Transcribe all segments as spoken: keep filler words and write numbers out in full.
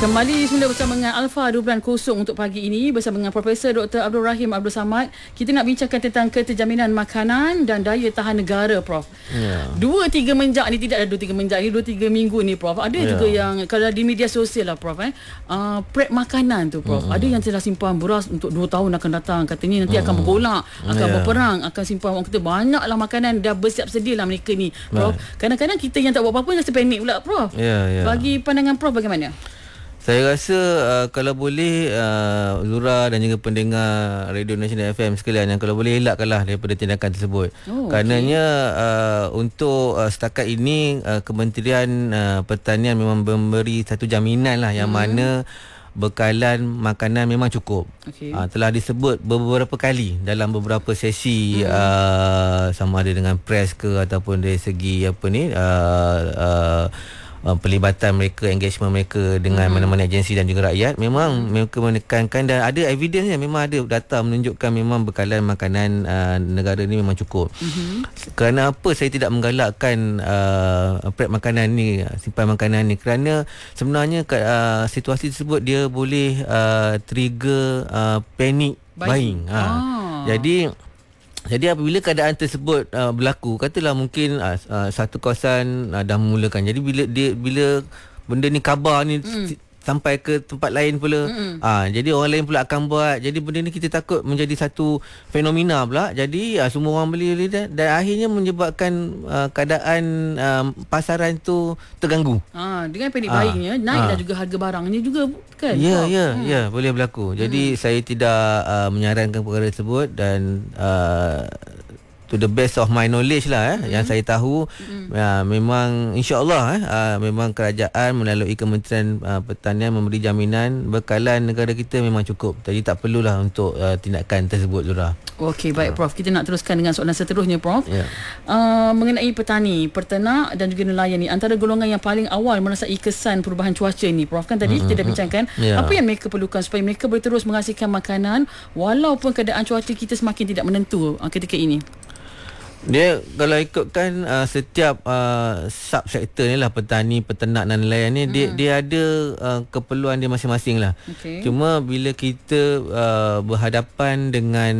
Kembali semula bersama dengan Alpha dua bulan kosong untuk pagi ini bersama dengan Profesor Doktor Abdul Rahim Abdul Samad. Kita nak bincangkan tentang keterjaminan makanan dan daya tahan negara, Prof. Yeah. Dua tiga menjak ni, tidak ada dua tiga menjak ni, dua tiga minggu ni, Prof. Ada yeah. juga yang kalau di media sosial lah, Prof, eh, uh, prep makanan tu, Prof. Mm-hmm. Ada yang telah simpan beras untuk dua tahun akan datang. Katanya nanti mm-hmm. akan bergolak, akan yeah. berperang, akan simpan. Orang kata banyaklah makanan dah bersiap sedia lah mereka ni, Prof. Right. Kadang-kadang kita yang tak buat apa-apa rasa panik pula, Prof. Yeah, yeah. Bagi pandangan Prof bagaimana? Saya rasa uh, kalau boleh uh, Zura dan juga pendengar Radio Nasional F M sekalian, yang kalau boleh elakkanlah daripada tindakan tersebut. Oh, Karenanya okay. uh, untuk uh, setakat ini uh, Kementerian uh, Pertanian memang memberi satu jaminan lah yang hmm. mana bekalan makanan memang cukup. Okay. Uh, telah disebut beberapa kali dalam beberapa sesi hmm. uh, sama ada dengan press ke ataupun dari segi apa ni uh, uh, Uh, pelibatan mereka, engagement mereka dengan hmm. mana-mana agensi dan juga rakyat. Memang hmm. mereka menekankan dan ada evidence, memang ada data menunjukkan memang bekalan makanan uh, negara ni memang cukup. Hmm. Kerana apa saya tidak menggalakkan uh, prep makanan ni, simpan makanan ni? Kerana sebenarnya uh, situasi tersebut dia boleh uh, trigger uh, panic buying. buying. Ha. Ah. Jadi Jadi apabila keadaan tersebut uh, berlaku, katalah mungkin uh, uh, satu kawasan uh, dah memulakan. Jadi bila dia bila benda ni khabar ni mm. sampai ke tempat lain pula, mm. uh, jadi orang lain pula akan buat. Jadi benda ni kita takut menjadi satu fenomena pula. Jadi uh, semua orang beli dan, dan akhirnya menyebabkan uh, keadaan uh, pasaran tu terganggu. Ah, dengan panic buyingnya, uh, naik uh. dah juga harga barangnya juga, kan? Ya, ya, hmm. ya, boleh berlaku. Jadi hmm. saya tidak uh, menyarankan perkara tersebut dan uh, to the best of my knowledge lah eh, hmm. yang saya tahu hmm. uh, memang insya-Allah eh, uh, memang kerajaan melalui Kementerian uh, Pertanian memberi jaminan bekalan negara kita memang cukup. Jadi tak perlulah untuk uh, tindakan tersebut, Zura. Okey, baik, Prof. Kita nak teruskan dengan soalan seterusnya, Prof. Yeah. Uh, mengenai petani, peternak dan juga nelayan ni, antara golongan yang paling awal merasai kesan perubahan cuaca ni, Prof. Kan tadi mm-hmm. kita dah bincangkan yeah. apa yang mereka perlukan supaya mereka boleh terus menghasilkan makanan walaupun keadaan cuaca kita semakin tidak menentu uh, ketika ini. Dia kalau ikutkan uh, setiap uh, sub-sektor ni lah, petani, peternak dan nelayan ni, hmm. dia dia ada uh, keperluan dia masing-masing lah. Okay. Cuma bila kita uh, berhadapan dengan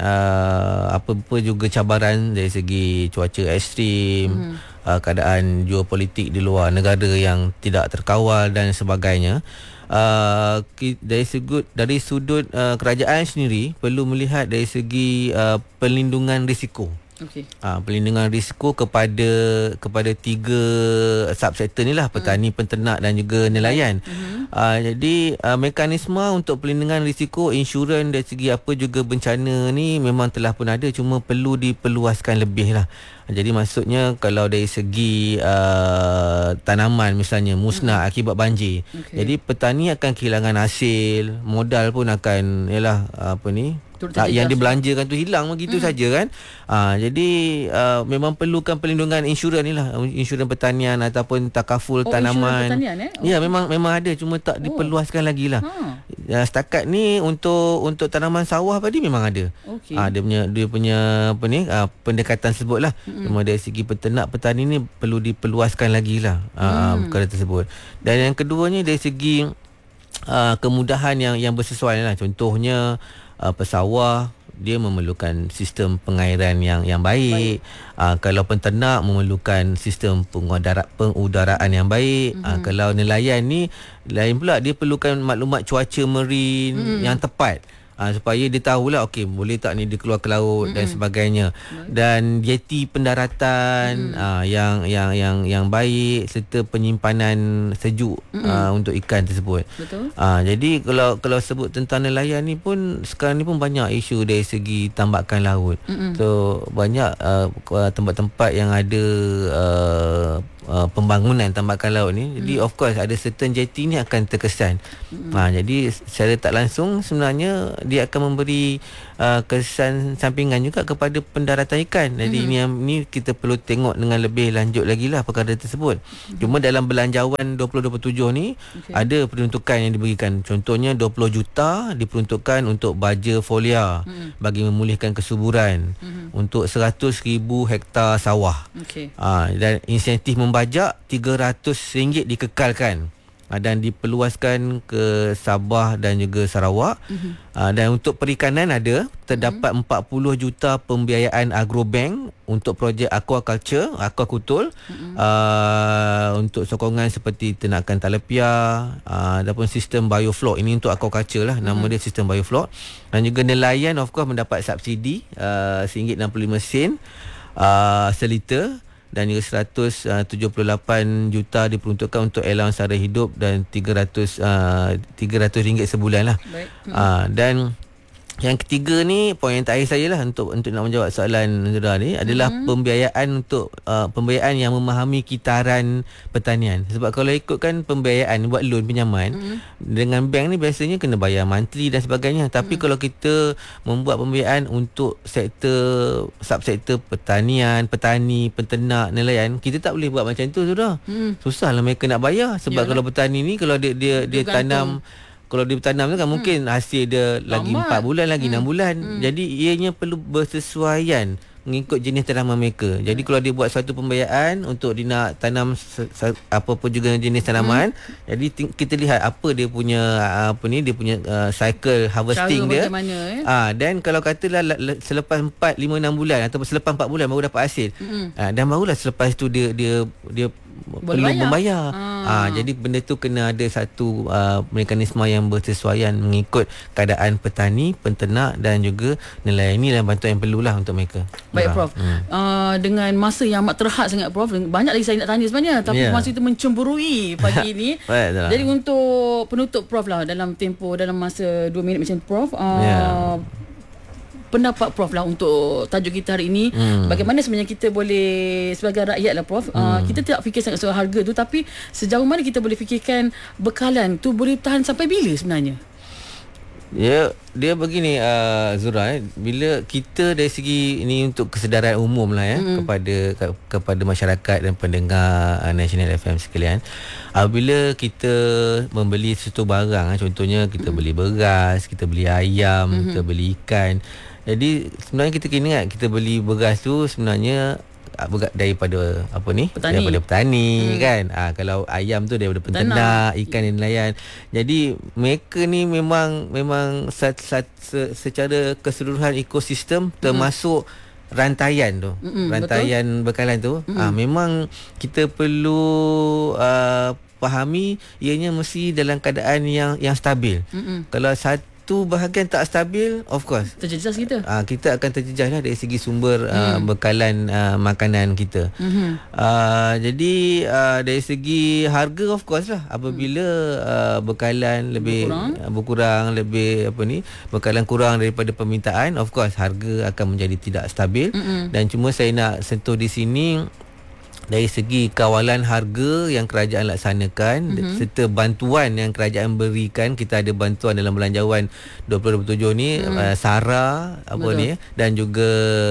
uh, apa-apa juga cabaran dari segi cuaca ekstrim, hmm. uh, keadaan geopolitik di luar negara yang tidak terkawal dan sebagainya, Uh, dari sudut dari sudut uh, kerajaan sendiri perlu melihat dari segi uh, perlindungan risiko. Okay. Uh, perlindungan risiko kepada kepada tiga subsektor ni lah, petani, hmm. peternak dan juga nelayan. Hmm. Uh, jadi uh, mekanisme untuk perlindungan risiko, insurans dari segi apa juga bencana ni memang telah pun ada, cuma perlu diperluaskan lebih lah. Jadi maksudnya kalau dari segi uh, tanaman misalnya musnah hmm. akibat banjir, okay. jadi petani akan kehilangan hasil, modal pun akan yalah apa ni tak, yang dibelanjakan tu hilang begitu hmm. saja kan. Uh, jadi uh, memang perlukan perlindungan insurans ni lah, insurans pertanian ataupun takaful oh, tanaman. Pertanian, eh? oh. Ya, memang memang ada, cuma tak oh. diperluaskan lagi lah. Ha. Uh, setakat ni untuk untuk tanaman sawah tadi memang ada. Okay. Uh, dia punya dia punya apa ni uh, pendekatan sebut lah. Hmm. Cuma dari segi peternak, petani ni perlu diperluaskan lagi lah uh, hmm. perkara tersebut. Dan yang keduanya dari segi uh, kemudahan yang yang bersesuaian lah. Contohnya uh, pesawah dia memerlukan sistem pengairan yang yang baik. baik. Uh, kalau peternak memerlukan sistem pengudara, pengudaraan yang baik. Mm-hmm. Uh, kalau nelayan ni lain pula, dia perlukan maklumat cuaca marine mm-hmm. yang tepat. Uh, supaya dia tahulah okey boleh tak ni dia keluar ke laut mm-hmm. dan sebagainya. Mm-hmm. Dan jeti pendaratan mm-hmm. uh, yang yang yang yang baik serta penyimpanan sejuk mm-hmm. uh, untuk ikan tersebut. Betul. Uh, jadi kalau kalau sebut tentang nelayan ni pun sekarang ni pun banyak isu dari segi tambakan laut. Mm-hmm. So banyak uh, tempat-tempat yang ada uh, Uh, pembangunan tambakan laut ni. Jadi hmm. of course ada certain jeti ni akan terkesan. Hmm. Ha, jadi secara tak langsung sebenarnya dia akan memberi uh, kesan sampingan juga kepada pendaratan ikan. Jadi hmm. ini ni kita perlu tengok dengan lebih lanjut lagi lah perkara tersebut. Hmm. Cuma dalam belanjawan dua ribu dua puluh tujuh ni okay. ada peruntukan yang diberikan. Contohnya dua puluh juta diperuntukkan untuk baja folia hmm. bagi memulihkan kesuburan hmm. untuk seratus ribu hektar sawah. Okay. Ha, dan insentif membajak tiga ratus ringgit dikekalkan dan diperluaskan ke Sabah dan juga Sarawak. Mm-hmm. Uh, dan untuk perikanan ada terdapat mm-hmm. empat puluh juta pembiayaan agrobank untuk projek aquaculture, aquakultur, mm-hmm. uh, untuk sokongan seperti ternakan talepia uh, ataupun sistem biofloc. Ini untuk aquaculture lah, nama mm-hmm. dia sistem biofloc. Dan juga nelayan of course mendapat subsidi uh, one ringgit enam puluh lima sen uh, seliter. Dan juga seratus tujuh puluh lapan juta diperuntukkan untuk allowance sara hidup dan tiga ratus ringgit sebulan lah. Baik. Hmm. Uh, dan yang ketiga ni, poin yang terakhir saya lah untuk untuk nak menjawab soalan Zura ni adalah hmm. pembiayaan untuk uh, pembiayaan yang memahami kitaran pertanian. Sebab kalau ikutkan pembiayaan buat loan pinjaman hmm. dengan bank ni biasanya kena bayar monthly dan sebagainya. Tapi hmm. kalau kita membuat pembiayaan untuk sektor subsektor pertanian, petani, peternak, nelayan, kita tak boleh buat macam tu Zura. Hmm. Susahlah mereka nak bayar sebab Yalah. kalau petani ni kalau dia dia dia, dia tanam kalau dia bertanam tu kan hmm. mungkin hasil dia lagi empat bulan, lagi enam hmm. bulan. Hmm. Jadi ianya perlu bersesuaian mengikut jenis tanaman mereka. Jadi hmm. kalau dia buat satu pembiayaan untuk dia nak tanam se- se- apa-apa juga jenis tanaman, hmm. jadi t- kita lihat apa dia punya apa ni dia punya uh, cycle harvesting dia. Eh? Ah, dan kalau katalah selepas empat, lima, enam bulan ataupun selepas empat bulan baru dapat hasil. Hmm. Ah, dan barulah selepas tu dia dia dia perlu bayar. membayar. Ah. Ah, jadi benda tu kena ada satu uh, mekanisme yang bersesuaian mengikut keadaan petani, peternak dan juga nelayan. Inilah bantuan yang perlulah untuk mereka. Baik ya. Prof. Hmm. Uh, dengan masa yang amat terhad sangat Prof, banyak lagi saya nak tanya sebenarnya, tapi yeah. masa itu mencemburui pagi ini. Baik, jadi untuk penutup Prof lah dalam tempoh dalam masa dua minit macam Prof, uh, yeah. pendapat Prof lah untuk tajuk kita hari ini. Hmm. Bagaimana sebenarnya kita boleh sebagai rakyat lah Prof, hmm. uh, kita tidak fikir sangat soal harga tu, tapi sejauh mana kita boleh fikirkan bekalan tu boleh tahan sampai bila sebenarnya? Ya, dia begini uh, Zura, eh, bila kita dari segi ini untuk kesedaran umum lah ya, hmm. kepada ke, kepada masyarakat dan pendengar uh, National F M sekalian, uh, bila kita membeli sesuatu barang, contohnya kita hmm. beli beras, kita beli ayam, hmm. kita beli ikan. Jadi sebenarnya kita kena ingat, kita beli beras tu sebenarnya daripada apa ni? Petani. Daripada petani hmm. kan. Ah, kalau ayam tu daripada peternak, ikan dan nelayan. Jadi mereka ni memang memang sat, sat, se, secara keseluruhan ekosistem termasuk hmm. rantaian tu. Hmm, rantaian betul? Bekalan tu. Hmm. Ah, memang kita perlu uh, fahami ianya mesti dalam keadaan yang yang stabil. Hmm. Kalau satu tu bahagian tak stabil, of course terjejas kita. Ah, kita akan terjejas lah dari segi sumber hmm. uh, bekalan uh, makanan kita. Hmm. Uh, jadi uh, dari segi harga of course lah, apabila uh, bekalan lebih berkurang. Uh, berkurang, lebih apa ni, bekalan kurang daripada permintaan, of course harga akan menjadi tidak stabil. Hmm. Dan cuma saya nak sentuh di sini dari segi kawalan harga yang kerajaan laksanakan, mm-hmm. serta bantuan yang kerajaan berikan. Kita ada bantuan dalam belanjawan dua ribu dua puluh tujuh ni, mm. uh, SARA apa betul. ni dan juga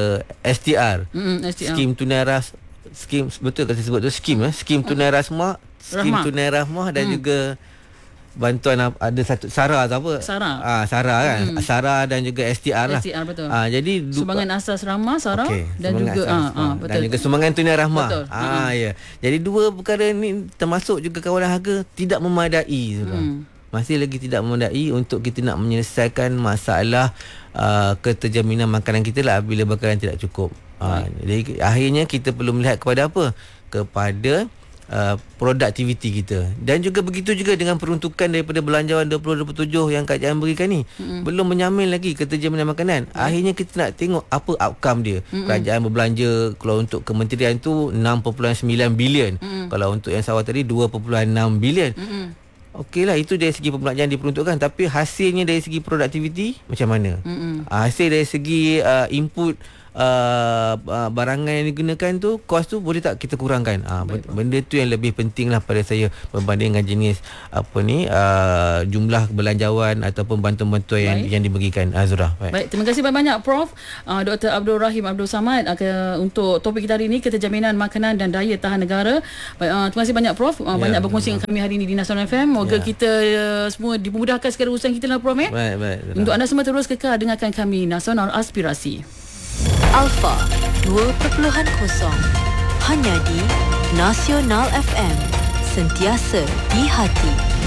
S T R, mm, S T R. Skim Tunai Ras, skim betul kalau saya sebut tu skim eh, skim Tunai Rasmah, skim Rahmah. Tunai Rahmah dan mm. juga bantuan ada satu SARA atau apa? SARA. Ah, SARA kan. Hmm. SARA dan juga S T R lah. S T R betul. Ah, jadi sumbangan asas rahmah SARA okay. dan sumbangan juga ah, ah betul. Dan juga sumbangan tunai rahmah. Betul. Ah hmm. ya. Jadi dua perkara ni termasuk juga kawalan harga tidak memadai hmm. Masih lagi tidak memadai untuk kita nak menyelesaikan masalah uh, keterjaminan makanan kita lah bila bekalan tidak cukup. Ah, jadi akhirnya kita perlu melihat kepada apa? Kepada Uh, produktiviti kita. Dan juga begitu juga dengan peruntukan daripada belanjawan dua ribu dua puluh tujuh yang kerajaan berikan ni, mm-hmm. belum menjamin lagi keterjaminan makanan. Mm-hmm. Akhirnya kita nak tengok apa outcome dia. Mm-hmm. Kerajaan berbelanja kalau untuk kementerian tu enam perpuluhan sembilan bilion. Mm-hmm. Kalau untuk yang sawah tadi dua perpuluhan enam bilion. Mm-hmm. Okeylah, itu dari segi pembelanjaan diperuntukkan, tapi hasilnya dari segi produktiviti macam mana? Mm-hmm. Hasil dari segi uh, input Uh, uh, barangan yang digunakan tu, kos tu boleh tak kita kurangkan? uh, Benda tu yang lebih penting lah pada saya berbanding dengan jenis apa ni uh, jumlah belanjawan ataupun bantuan-bantuan yang, yang diberikan. Azura. Baik. Baik, terima kasih banyak Prof uh, Doktor Abdul Rahim Abdul Samad uh, untuk topik kita hari ini, keterjaminan makanan dan daya tahan negara. Baik, uh, terima kasih banyak Prof uh, ya, banyak berkongsi dengan kami hari ini di Nasional F M. Moga ya. kita uh, semua dipermudahkan segala urusan kita lah Prof eh? Baik, baik, untuk anda semua terus kekal dengarkan kami Nasional Aspirasi Alpha dua kosong hanya di Nasional F M sentiasa di hati.